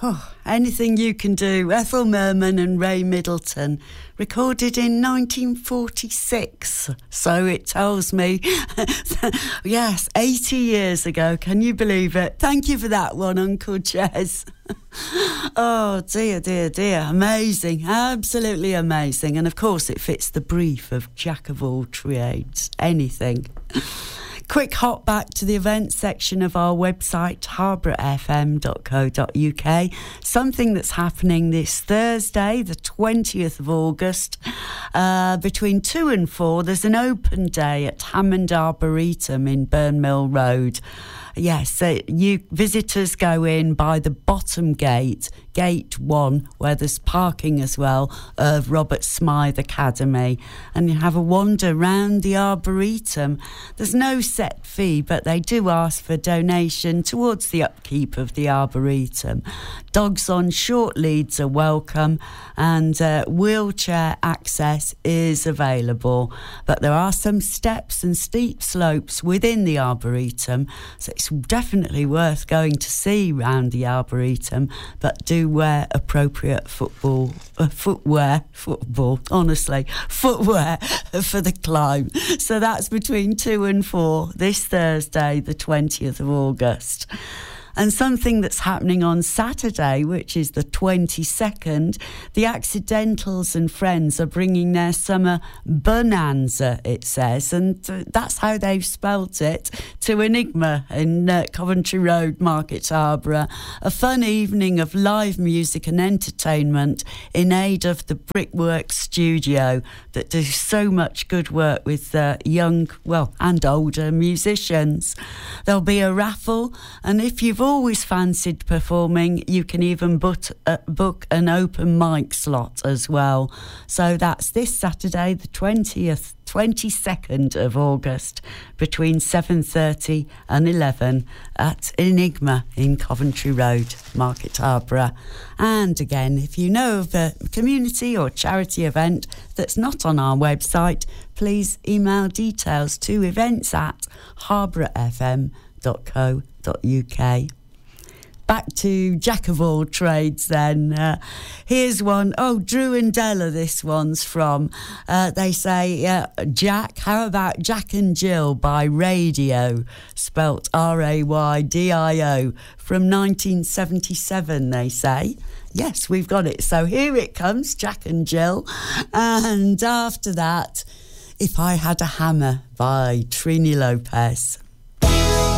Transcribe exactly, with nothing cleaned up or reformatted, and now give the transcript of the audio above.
Oh, Anything You Can Do, Ethel Merman and Ray Middleton, recorded in nineteen forty-six. So it tells me, yes, eighty years ago. Can you believe it? Thank you for that one, Uncle Jez. Oh, dear, dear, dear. Amazing. Absolutely amazing. And of course, it fits the brief of Jack of all trades. Anything. Quick hop back to the events section of our website, harborough f m dot co dot u k. Something that's happening this Thursday, the twentieth of August, uh, between two and four. There's an open day at Hammond Arboretum in Burnmill Road. Yes, so you visitors go in by the bottom gate, gate one, where there's parking as well, of Robert Smythe Academy, and you have a wander round the Arboretum. There's no set fee, but they do ask for donation towards the upkeep of the Arboretum. Dogs on short leads are welcome, and uh, wheelchair access is available, but there are some steps and steep slopes within the Arboretum, so it's definitely worth going to see round the Arboretum, but do wear appropriate football uh, footwear football honestly footwear for the climb. So that's between two and four this Thursday, the twentieth of August. And something that's happening on Saturday, which is the twenty-second, the Accidentals and Friends are bringing their summer bonanza, it says, and that's how they've spelt it, to Enigma in uh, Coventry Road, Market Harborough. A fun evening of live music and entertainment in aid of the Brickwork Studio that do so much good work with uh, young, well, and older musicians. There'll be a raffle, and if you've always fancied performing, you can even book, uh, book an open mic slot as well. So that's this Saturday, the twentieth, twenty-second of August, between seven thirty and eleven at Enigma in Coventry Road, Market Harborough. And again, if you know of a community or charity event that's not on our website, please email details to events at harborough f m dot co dot u k. Back to Jack of all trades then. Uh, here's one. Oh, Drew and Della, this one's from. Uh, they say, uh, Jack, how about Jack and Jill by Radio, spelt R A Y D I O, from nineteen seventy-seven, they say. Yes, we've got it. So here it comes, Jack and Jill. And after that, If I Had a Hammer by Trini Lopez.